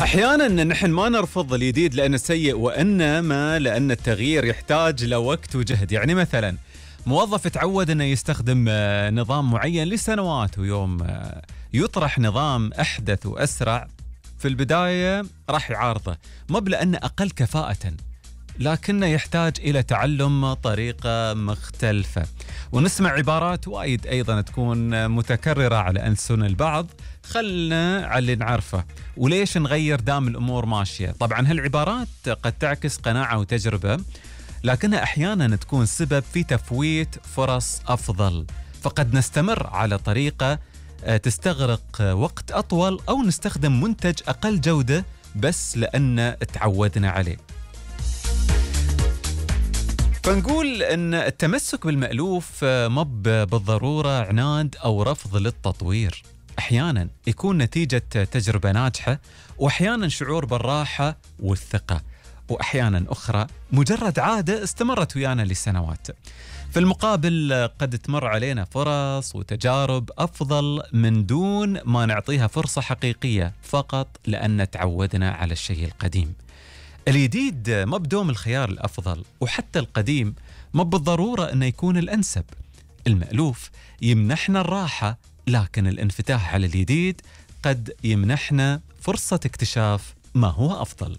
أحيانا نحن ما نرفض الجديد لأنه سيء، وإنما لأن التغيير يحتاج لوقت وجهد. يعني مثلا موظف تعود أنه يستخدم نظام معين لسنوات، ويوم يطرح نظام أحدث وأسرع في البداية راح يعارضه، ما بلأنه أقل كفاءة، لكنه يحتاج إلى تعلم طريقة مختلفة. ونسمع عبارات وايد أيضا تكون متكررة على ألسن البعض، خلنا على اللي نعرفه وليش نغير دام الأمور ماشية. طبعا هالعبارات قد تعكس قناعة وتجربة، لكنها أحيانا تكون سبب في تفويت فرص أفضل، فقد نستمر على طريقة تستغرق وقت أطول، أو نستخدم منتج أقل جودة بس لأن تعودنا عليه. فنقول أن التمسك بالمألوف ما بالضرورة عناد أو رفض للتطوير، أحيانا يكون نتيجة تجربة ناجحة، وأحيانا شعور بالراحة والثقة، وأحيانا أخرى مجرد عادة استمرت ويانا لسنوات. في المقابل قد تمر علينا فرص وتجارب أفضل من دون ما نعطيها فرصة حقيقية، فقط لأن تعودنا على الشيء القديم. الجديد ما بدوم الخيار الأفضل، وحتى القديم ما بالضرورة أنه يكون الأنسب. المألوف يمنحنا الراحة، لكن الانفتاح على الجديد قد يمنحنا فرصة اكتشاف ما هو أفضل.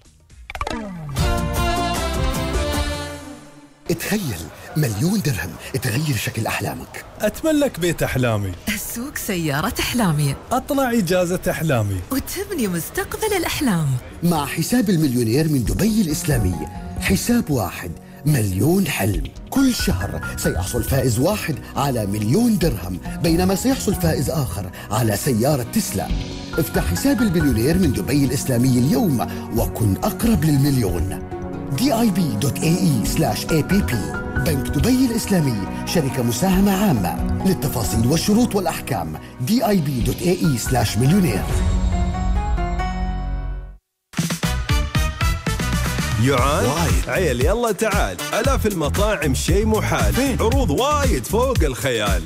تخيل 1,000,000 درهم تغير شكل أحلامك. أتملك بيت أحلامي، أسوق سيارة أحلامي، أطلع إجازة أحلامي، وتبني مستقبل الأحلام. مع حساب المليونير من دبي الإسلامي، حساب واحد 1,000,000 حلم. كل شهر سيحصل فائز واحد على 1,000,000 درهم، بينما سيحصل فائز آخر على سيارة تسلا. افتح حساب المليونير من دبي الإسلامي اليوم وكن أقرب للمليون. dib.ae/app. بنك دبي الإسلامي، شركة مساهمة عامة. للتفاصيل والشروط والأحكام dib.ae/مليونير. يعان عيل يلا تعال، ألا في المطاعم شي محال، عروض وايد فوق الخيال.